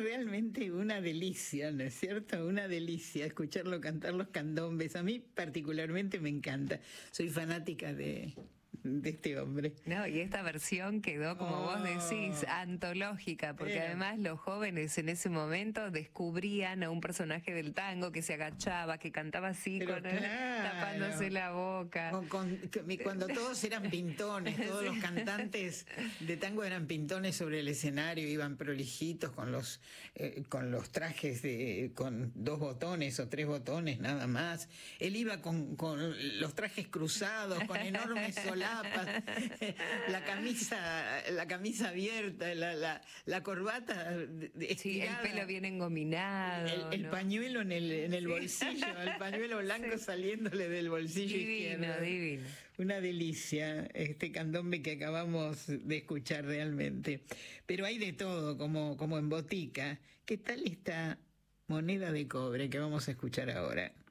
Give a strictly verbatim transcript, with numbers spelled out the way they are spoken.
realmente una delicia, ¿no es cierto? Una delicia escucharlo cantar los candombes. A mí particularmente me encanta. Soy fanática de, de este hombre. No, y esta versión quedó, como Oh, vos decís, antológica, porque pero, además los jóvenes en ese momento descubrían a un personaje del tango que se agachaba, que cantaba así, pero con, claro, tapándose la boca. Con, con, cuando todos eran pintones, todos los cantantes de tango eran pintones sobre el escenario, iban prolijitos con los eh, con los trajes de, con dos botones o tres botones nada más. Él iba con, con los trajes cruzados, con enormes solapas, la camisa, la camisa abierta, la, la, la corbata estirada, sí, el pelo bien engominado, el, el ¿no? pañuelo en el, en el Sí. bolsillo, el pañuelo blanco sí, saliéndole del bolsillo divino, izquierdo. Divino. Una delicia este candombe que acabamos de escuchar realmente. Pero hay de todo, como, como en botica. ¿Qué tal esta moneda de cobre que vamos a escuchar ahora?